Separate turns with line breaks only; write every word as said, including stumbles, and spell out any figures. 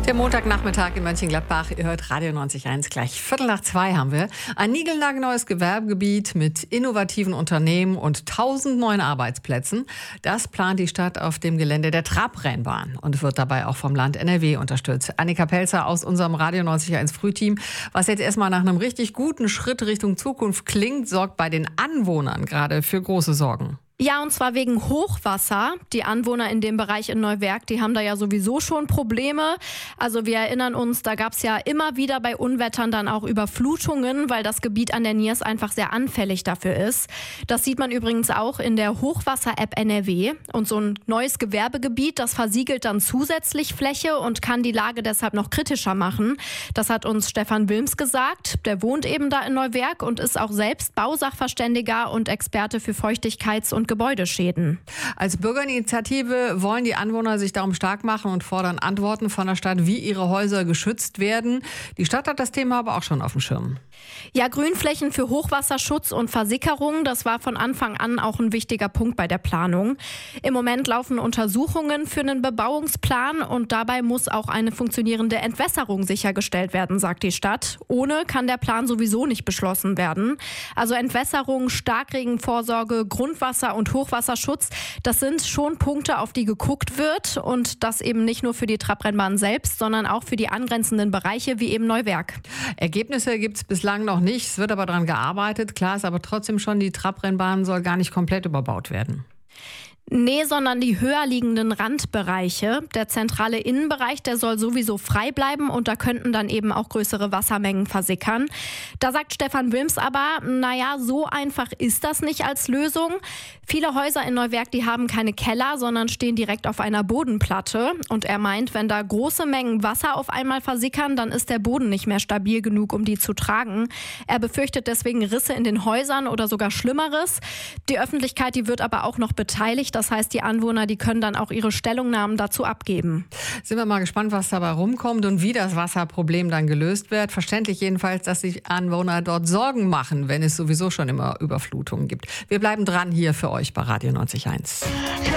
Der Montagnachmittag in Mönchengladbach. Ihr hört Radio neunzig Komma eins. Gleich Viertel nach zwei haben wir ein niegelnagelneues Gewerbegebiet mit innovativen Unternehmen und tausend neuen Arbeitsplätzen. Das plant die Stadt auf dem Gelände der Trabrennbahn und wird dabei auch vom Land N R W unterstützt. Annika Pelzer aus unserem Radio neunzig Komma eins Frühteam. Was jetzt erstmal nach einem richtig guten Schritt Richtung Zukunft klingt, sorgt bei den Anwohnern gerade für große Sorgen.
Ja, und zwar wegen Hochwasser. Die Anwohner in dem Bereich in Neuwerk, die haben da ja sowieso schon Probleme. Also wir erinnern uns, da gab es ja immer wieder bei Unwettern dann auch Überflutungen, weil das Gebiet an der Niers einfach sehr anfällig dafür ist. Das sieht man übrigens auch in der Hochwasser-App N R W. Und so ein neues Gewerbegebiet, das versiegelt dann zusätzlich Fläche und kann die Lage deshalb noch kritischer machen. Das hat uns Stefan Wilms gesagt. Der wohnt eben da in Neuwerk und ist auch selbst Bausachverständiger und Experte für Feuchtigkeits- und Gebäudeschäden.
Als Bürgerinitiative wollen die Anwohner sich darum stark machen und fordern Antworten von der Stadt, wie ihre Häuser geschützt werden. Die Stadt hat das Thema aber auch schon auf dem Schirm.
Ja, Grünflächen für Hochwasserschutz und Versickerung, das war von Anfang an auch ein wichtiger Punkt bei der Planung. Im Moment laufen Untersuchungen für einen Bebauungsplan und dabei muss auch eine funktionierende Entwässerung sichergestellt werden, sagt die Stadt. Ohne kann der Plan sowieso nicht beschlossen werden. Also Entwässerung, Starkregenvorsorge, Grundwasser und Hochwasserschutz, das sind schon Punkte, auf die geguckt wird und das eben nicht nur für die Trabrennbahn selbst, sondern auch für die angrenzenden Bereiche wie eben Neuwerk.
Ergebnisse gibt es bislang noch nicht, es wird aber daran gearbeitet. Klar ist aber trotzdem schon, die Trabrennbahn soll gar nicht komplett überbaut werden.
Nee, sondern die höher liegenden Randbereiche. Der zentrale Innenbereich, der soll sowieso frei bleiben und da könnten dann eben auch größere Wassermengen versickern. Da sagt Stefan Wilms aber, naja, so einfach ist das nicht als Lösung. Viele Häuser in Neuwerk, die haben keine Keller, sondern stehen direkt auf einer Bodenplatte. Und er meint, wenn da große Mengen Wasser auf einmal versickern, dann ist der Boden nicht mehr stabil genug, um die zu tragen. Er befürchtet deswegen Risse in den Häusern oder sogar Schlimmeres. Die Öffentlichkeit, die wird aber auch noch beteiligt. Das heißt, die Anwohner, die können dann auch ihre Stellungnahmen dazu abgeben.
Sind wir mal gespannt, was dabei rumkommt und wie das Wasserproblem dann gelöst wird. Verständlich jedenfalls, dass sich Anwohner dort Sorgen machen, wenn es sowieso schon immer Überflutungen gibt. Wir bleiben dran hier für euch bei Radio neunzig Komma eins.